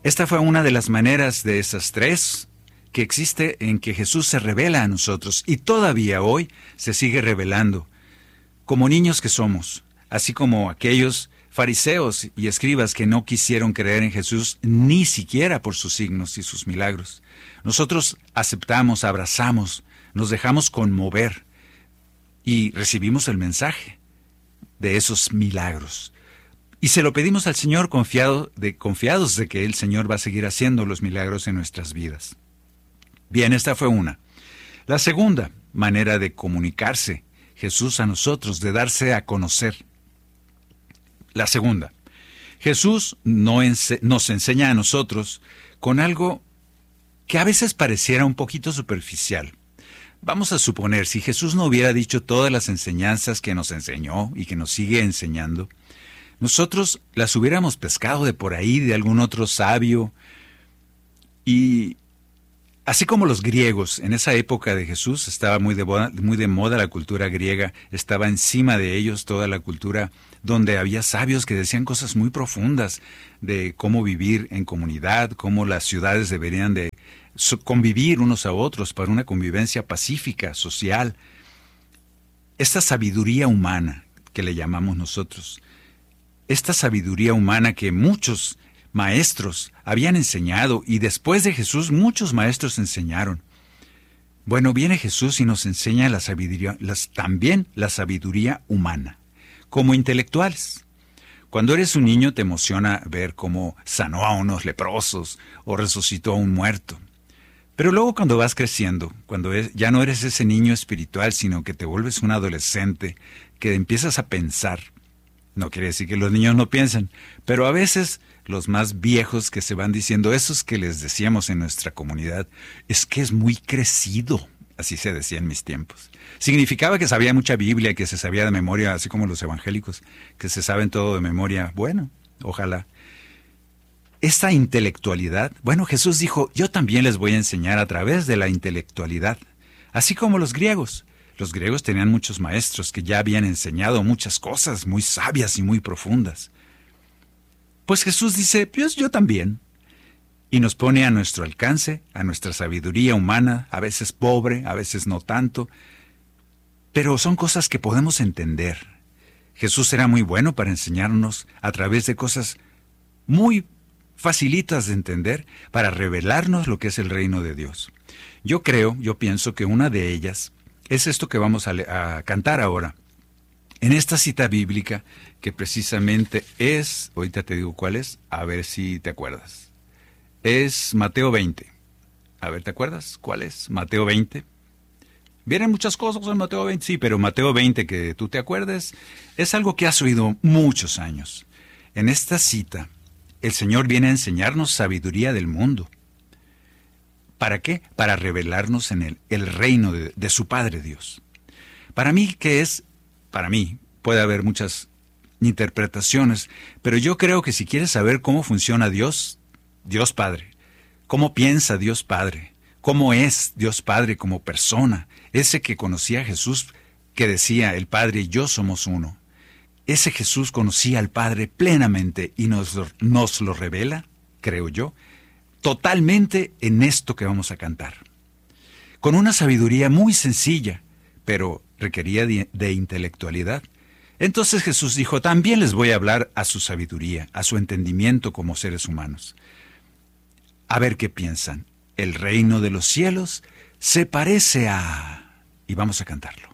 Esta fue una de las maneras de esas tres que existe en que Jesús se revela a nosotros y todavía hoy se sigue revelando, como niños que somos, así como aquellos fariseos y escribas que no quisieron creer en Jesús ni siquiera por sus signos y sus milagros. Nosotros aceptamos, abrazamos, nos dejamos conmover y recibimos el mensaje de esos milagros. Y se lo pedimos al Señor confiados de que el Señor va a seguir haciendo los milagros en nuestras vidas. Bien, esta fue una. La segunda manera de comunicarse Jesús a nosotros, de darse a conocer. La segunda, Jesús nos enseña a nosotros con algo que a veces pareciera un poquito superficial. Vamos a suponer, si Jesús no hubiera dicho todas las enseñanzas que nos enseñó y que nos sigue enseñando, nosotros las hubiéramos pescado de por ahí, de algún otro sabio. Y así como los griegos, en esa época de Jesús estaba muy de moda la cultura griega, estaba encima de ellos toda la cultura donde había sabios que decían cosas muy profundas de cómo vivir en comunidad, cómo las ciudades deberían de convivir unos a otros para una convivencia pacífica, social. Esta sabiduría humana que le llamamos nosotros, esta sabiduría humana que muchos maestros habían enseñado y después de Jesús muchos maestros enseñaron. Bueno, viene Jesús y nos enseña también la sabiduría humana, como intelectuales. Cuando eres un niño te emociona ver cómo sanó a unos leprosos o resucitó a un muerto. Pero luego cuando vas creciendo, ya no eres ese niño espiritual, sino que te vuelves un adolescente, que empiezas a pensar. No quiere decir que los niños no piensen, pero a veces los más viejos que se van diciendo, esos que les decíamos en nuestra comunidad, es que es muy crecido, así se decía en mis tiempos. Significaba que sabía mucha Biblia, que se sabía de memoria, así como los evangélicos, que se saben todo de memoria. Bueno, ojalá. Esta intelectualidad, bueno, Jesús dijo, yo también les voy a enseñar a través de la intelectualidad, así como los griegos. Los griegos tenían muchos maestros que ya habían enseñado muchas cosas muy sabias y muy profundas. Pues Jesús dice, pues yo también. Y nos pone a nuestro alcance, a nuestra sabiduría humana, a veces pobre, a veces no tanto, pero son cosas que podemos entender. Jesús era muy bueno para enseñarnos a través de cosas muy facilitas de entender, para revelarnos lo que es el reino de Dios. Yo pienso que una de ellas es esto que vamos a cantar ahora. En esta cita bíblica, que precisamente es, ahorita te digo cuál es, a ver si te acuerdas. Es Mateo 20. A ver, ¿te acuerdas cuál es? Mateo 20. Vienen muchas cosas en Mateo 20, sí, pero Mateo 20, que tú te acuerdes, es algo que has oído muchos años. En esta cita, el Señor viene a enseñarnos sabiduría del mundo. ¿Para qué? Para revelarnos en el reino de su Padre Dios. Para mí, puede haber muchas interpretaciones, pero yo creo que si quieres saber cómo funciona Dios Padre, cómo piensa Dios Padre, cómo es Dios Padre como persona, ese que conocía a Jesús, que decía, el Padre y yo somos uno. Ese Jesús conocía al Padre plenamente y nos lo revela, creo yo, totalmente en esto que vamos a cantar. Con una sabiduría muy sencilla, pero requería de intelectualidad. Entonces Jesús dijo, también les voy a hablar a su sabiduría, a su entendimiento como seres humanos. A ver qué piensan. El reino de los cielos se parece a... Y vamos a cantarlo.